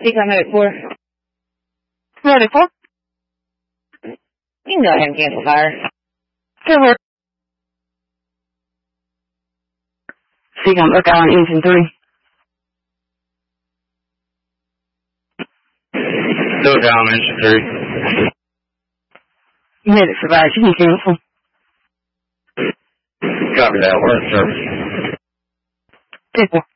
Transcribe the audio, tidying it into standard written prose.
Think I'm ready for. Ready for? You can go ahead and cancel fire. Silver. See, I'm looking on engine 3. Still down, engine 3. You made it survive. You can cancel. Copy that. We're in service. Take one.